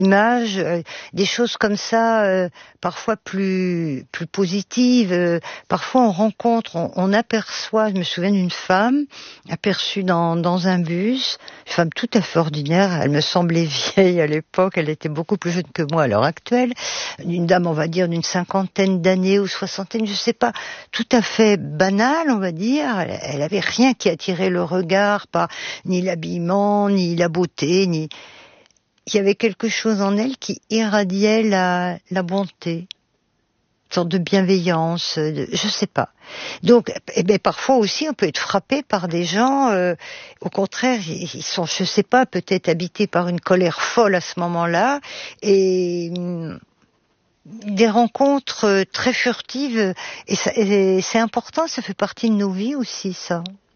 images, des choses comme ça, parfois plus positives. Parfois on rencontre, on aperçoit, je me souviens d'une femme aperçue dans un bus, une femme tout à fait ordinaire, elle me semblait vieille à l'époque, elle était beaucoup plus jeune que moi à l'heure actuelle, une dame on va dire d'une cinquantaine d'années ou soixantaine, je sais pas, tout à fait banale on va dire, elle avait rien qui attirait le regard, pas ni l'habillement, ni la beauté, ni... Il y avait quelque chose en elle qui irradiait la bonté, une sorte de bienveillance, je sais pas. Donc, parfois aussi, on peut être frappé par des gens, au contraire, ils sont, je sais pas, peut-être habités par une colère folle à ce moment-là, et des rencontres très furtives, et c'est important, ça fait partie de nos vies aussi, ça.